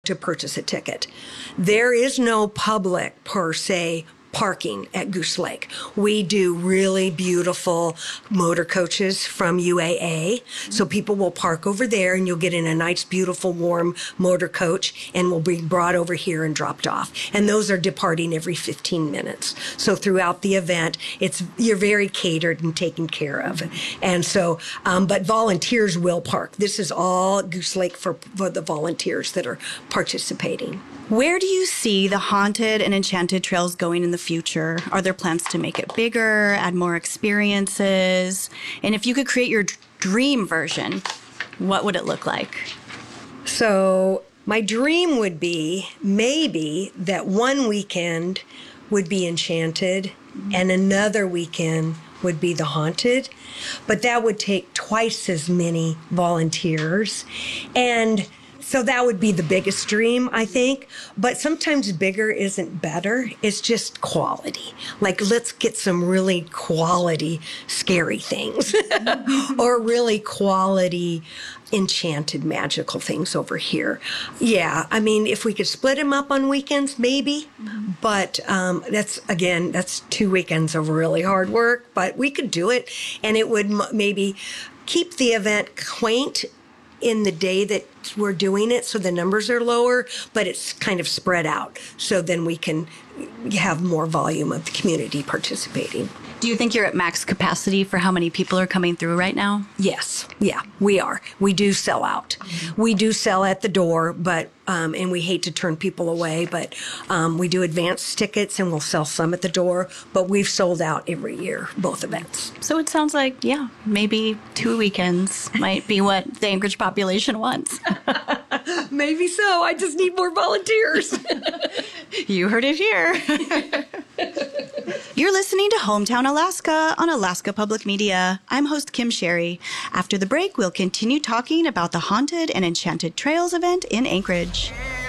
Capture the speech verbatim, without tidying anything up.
to purchase a ticket. There is no public, per se, parking at Goose Lake. We do really beautiful motor coaches from U A A. So people will park over there and you'll get in a nice, beautiful, warm motor coach and will be brought over here and dropped off. And those are departing every fifteen minutes. So throughout the event, it's you're very catered and taken care of. And so, um, but volunteers will park. This is all Goose Lake for, for the volunteers that are participating. Where do you see the Haunted and Enchanted Trails going in the future? Are there plans to make it bigger, add more experiences? And if you could create your d- dream version, what would it look like? So my dream would be maybe that one weekend would be Enchanted and another weekend would be the Haunted, but that would take twice as many volunteers. And so that would be the biggest dream, I think. But sometimes bigger isn't better. It's just quality. Like, let's get some really quality scary things or really quality enchanted magical things over here. Yeah, I mean, if we could split them up on weekends, maybe. Mm-hmm. But um, that's, again, that's two weekends of really hard work. But we could do it. And it would m- maybe keep the event quaint in the day that we're doing it, so the numbers are lower, but it's kind of spread out. So then we can have more volume of the community participating. Do you think you're at max capacity for how many people are coming through right now? Yes. Yeah, we are. We do sell out. Mm-hmm. We do sell at the door, but um, and we hate to turn people away, but um, we do advance tickets and we'll sell some at the door, but we've sold out every year, both events. So it sounds like, yeah, maybe two weekends might be what the Anchorage population wants. Maybe so. I just need more volunteers. You heard it here. You're listening to Hometown Alaska on Alaska Public Media. I'm host Kim Sherry. After the break, we'll continue talking about the Haunted and Enchanted Trails event in Anchorage.